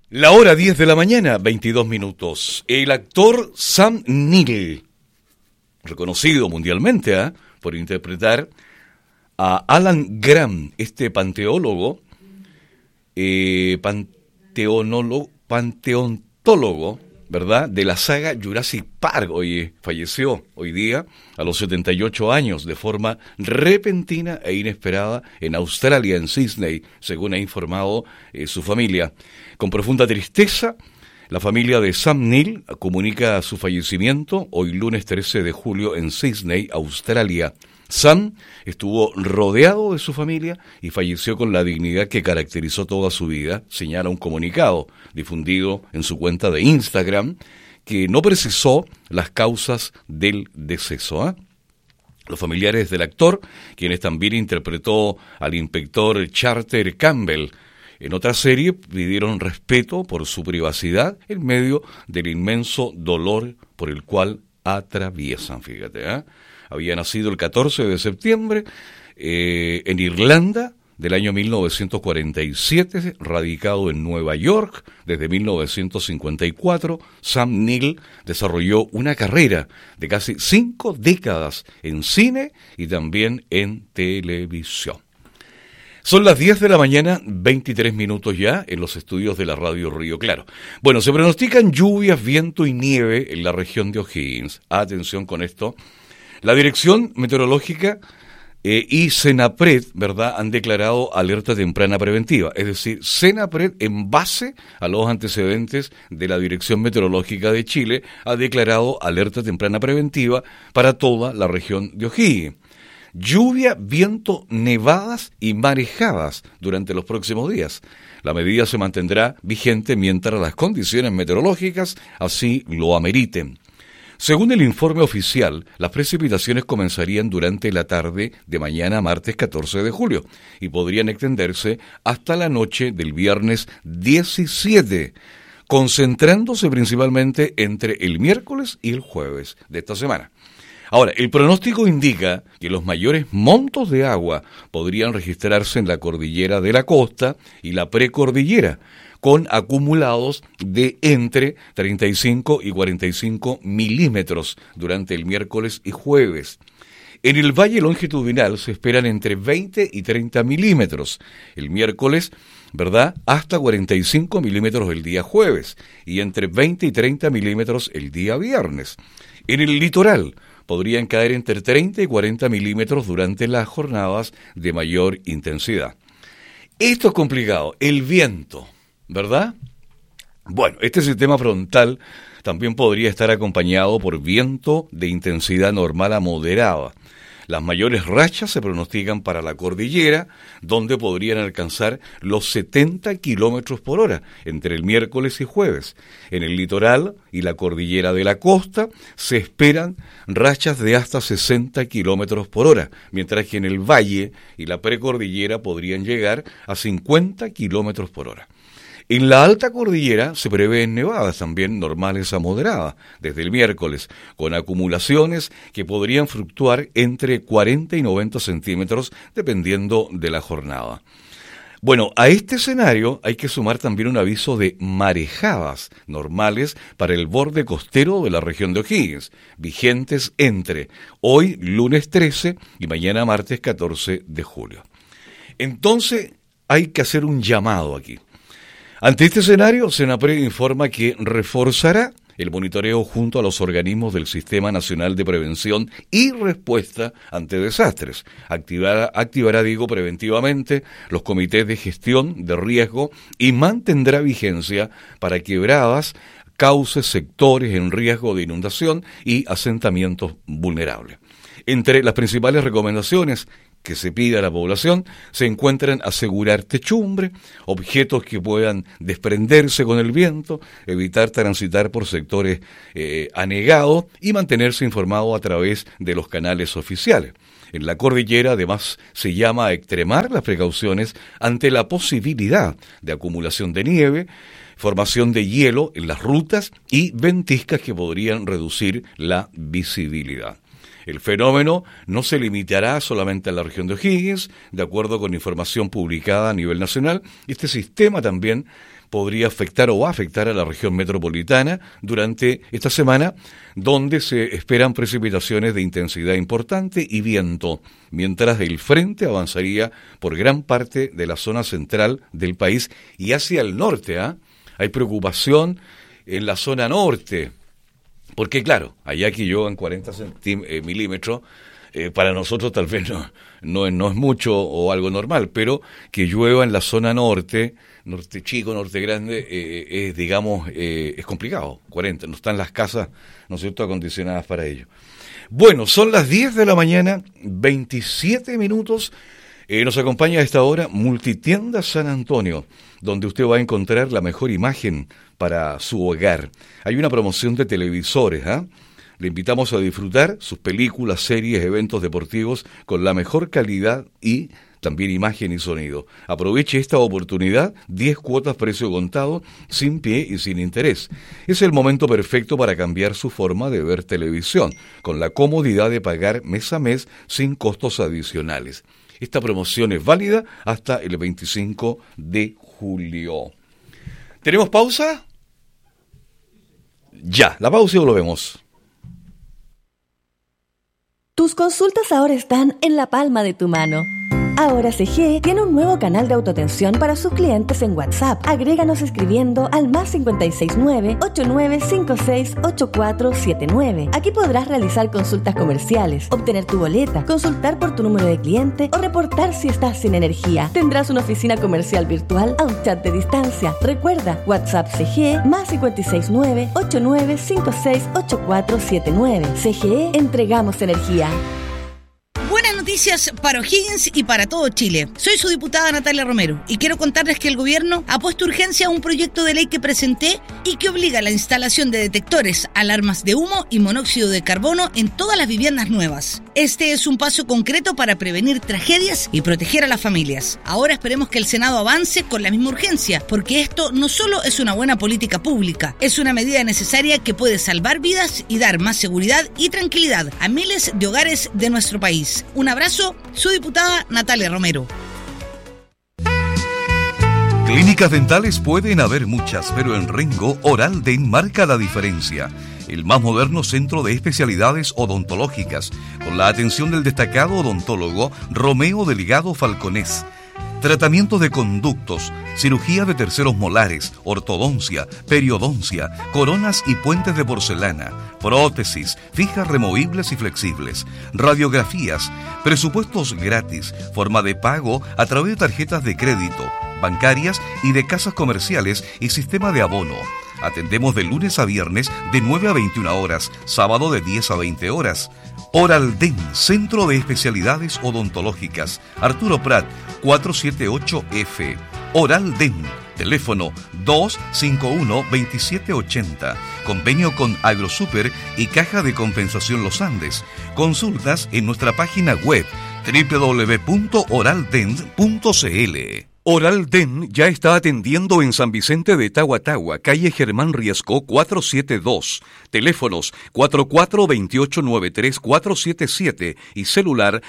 La hora 10 de la mañana, 22 minutos. El actor Sam Neill, reconocido mundialmente por interpretar a Alan Grant, este panteontólogo, ¿verdad?, de la saga Jurassic Park. Falleció hoy día a los 78 años de forma repentina e inesperada en Australia, en Sydney, según ha informado su familia. Con profunda tristeza, la familia de Sam Neill comunica su fallecimiento hoy lunes 13 de julio en Sydney, Australia. Sam estuvo rodeado de su familia y falleció con la dignidad que caracterizó toda su vida, señala un comunicado difundido en su cuenta de Instagram, que no precisó las causas del deceso. Los familiares del actor, quienes también interpretó al inspector Charter Campbell en otra serie, pidieron respeto por su privacidad en medio del inmenso dolor por el cual atraviesan, fíjate. Había nacido el 14 de septiembre en Irlanda del año 1947, radicado en Nueva York desde 1954. Sam Neill desarrolló una carrera de casi 5 décadas en cine y también en televisión. Son las 10 de la mañana, 23 minutos ya, en los estudios de la radio Río Claro. Bueno, se pronostican lluvias, viento y nieve en la región de O'Higgins. Atención con esto. La Dirección Meteorológica y Senapred, ¿verdad?, han declarado alerta temprana preventiva. Es decir, Senapred, en base a los antecedentes de la Dirección Meteorológica de Chile, ha declarado alerta temprana preventiva para toda la región de O'Higgins. Lluvia, viento, nevadas y marejadas durante los próximos días. La medida se mantendrá vigente mientras las condiciones meteorológicas así lo ameriten. Según el informe oficial, las precipitaciones comenzarían durante la tarde de mañana martes 14 de julio y podrían extenderse hasta la noche del viernes 17, concentrándose principalmente entre el miércoles y el jueves de esta semana. Ahora, el pronóstico indica que los mayores montos de agua podrían registrarse en la cordillera de la costa y la precordillera, con acumulados de entre 35 y 45 milímetros durante el miércoles y jueves. En el valle longitudinal se esperan entre 20 y 30 milímetros el miércoles, ¿verdad?, hasta 45 milímetros el día jueves y entre 20 y 30 milímetros el día viernes. En el litoral podrían caer entre 30 y 40 milímetros durante las jornadas de mayor intensidad. Esto es complicado, el viento, ¿verdad? Bueno, este sistema frontal también podría estar acompañado por viento de intensidad normal a moderada. Las mayores rachas se pronostican para la cordillera, donde podrían alcanzar los 70 kilómetros por hora entre el miércoles y jueves. En el litoral y la cordillera de la costa se esperan rachas de hasta 60 kilómetros por hora, mientras que en el valle y la precordillera podrían llegar a 50 kilómetros por hora. En la alta cordillera se prevén nevadas también normales a moderadas desde el miércoles, con acumulaciones que podrían fluctuar entre 40 y 90 centímetros dependiendo de la jornada. Bueno, a este escenario hay que sumar también un aviso de marejadas normales para el borde costero de la región de O'Higgins, vigentes entre hoy lunes 13 y mañana martes 14 de julio. Entonces hay que hacer un llamado aquí. Ante este escenario, Senapred informa que reforzará el monitoreo junto a los organismos del Sistema Nacional de Prevención y Respuesta ante Desastres. Activará preventivamente los comités de gestión de riesgo y mantendrá vigencia para quebradas, cauces, sectores en riesgo de inundación y asentamientos vulnerables. Entre las principales recomendaciones que se pide a la población se encuentran asegurar techumbre, objetos que puedan desprenderse con el viento, evitar transitar por sectores anegados y mantenerse informado a través de los canales oficiales. En la cordillera, además, se llama a extremar las precauciones ante la posibilidad de acumulación de nieve, formación de hielo en las rutas y ventiscas que podrían reducir la visibilidad. El fenómeno no se limitará solamente a la región de O'Higgins, de acuerdo con información publicada a nivel nacional. Este sistema también podría afectar o va a afectar a la región metropolitana durante esta semana, donde se esperan precipitaciones de intensidad importante y viento, mientras el frente avanzaría por gran parte de la zona central del país y hacia el norte. Hay preocupación en la zona norte, porque claro, allá que lluevan 40 milímetros, para nosotros tal vez no es mucho o algo normal, pero que llueva en la zona norte chico, norte grande, es complicado. 40, no están las casas, ¿no es cierto?, acondicionadas para ello. Bueno, son las 10 de la mañana, 27 minutos. Nos acompaña a esta hora Multitienda San Antonio, donde usted va a encontrar la mejor imagen para su hogar. Hay una promoción de televisores, Le invitamos a disfrutar sus películas, series, eventos deportivos con la mejor calidad y también imagen y sonido. Aproveche esta oportunidad, 10 cuotas precio contado, sin pie y sin interés. Es el momento perfecto para cambiar su forma de ver televisión, con la comodidad de pagar mes a mes sin costos adicionales. Esta promoción es válida hasta el 25 de julio. ¿Tenemos pausa? Ya, la pausa y volvemos. Tus consultas ahora están en la palma de tu mano. Ahora CGE tiene un nuevo canal de autoatención para sus clientes en WhatsApp. Agréganos escribiendo al +569 8956 8479. Aquí podrás realizar consultas comerciales, obtener tu boleta, consultar por tu número de cliente o reportar si estás sin energía. Tendrás una oficina comercial virtual a un chat de distancia. Recuerda, WhatsApp CGE +569 8956 8479. CGE, entregamos energía. Buenas noticias para O'Higgins y para todo Chile. Soy su diputada Natalia Romero y quiero contarles que el gobierno ha puesto urgencia a un proyecto de ley que presenté y que obliga a la instalación de detectores, alarmas de humo y monóxido de carbono en todas las viviendas nuevas. Este es un paso concreto para prevenir tragedias y proteger a las familias. Ahora esperemos que el Senado avance con la misma urgencia, porque esto no solo es una buena política pública, es una medida necesaria que puede salvar vidas y dar más seguridad y tranquilidad a miles de hogares de nuestro país. Un abrazo, su diputada Natalia Romero. Clínicas dentales pueden haber muchas, pero en Rengo, Oral Dent marca la diferencia. El más moderno centro de especialidades odontológicas, con la atención del destacado odontólogo Romeo Delgado Falconés. Tratamientos de conductos, cirugía de terceros molares, ortodoncia, periodoncia, coronas y puentes de porcelana, prótesis, fijas removibles y flexibles, radiografías, presupuestos gratis, forma de pago a través de tarjetas de crédito, bancarias y de casas comerciales y sistema de abono. Atendemos de lunes a viernes de 9 a 21 horas, sábado de 10 a 20 horas. Oral Dent, Centro de Especialidades Odontológicas, Arturo Prat, 478F. Oral Dent, teléfono 251-2780. Convenio con AgroSuper y Caja de Compensación Los Andes. Consultas en nuestra página web www.oraldent.cl. Oral Dent ya está atendiendo en San Vicente de Tahuatahua, calle Germán Riesco 472, teléfonos 442893-477 y celular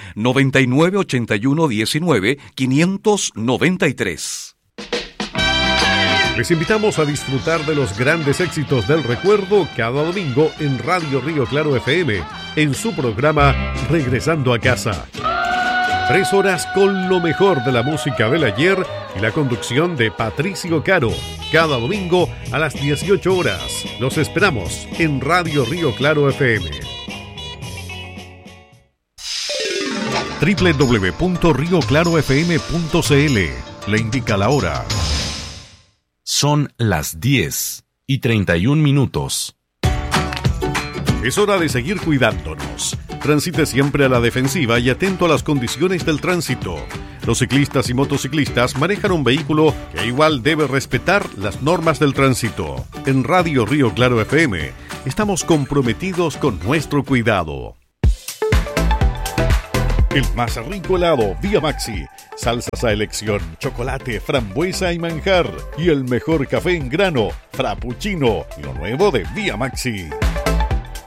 998119-593. Les invitamos a disfrutar de los grandes éxitos del recuerdo cada domingo en Radio Río Claro FM, en su programa Regresando a Casa. 3 horas con lo mejor de la música del ayer y la conducción de Patricio Caro. Cada domingo a las 18 horas. Los esperamos en Radio Río Claro FM. www.rioclarofm.cl. Le indica la hora. Son las 10:31. Es hora de seguir cuidándonos. Transite siempre a la defensiva y atento a las condiciones del tránsito. Los ciclistas y motociclistas manejan un vehículo que igual debe respetar las normas del tránsito. En Radio Río Claro FM estamos comprometidos con nuestro cuidado. El más rico helado Vía Maxi, salsas a elección, chocolate, frambuesa y manjar, y el mejor café en grano, frappuccino, lo nuevo de Vía Maxi.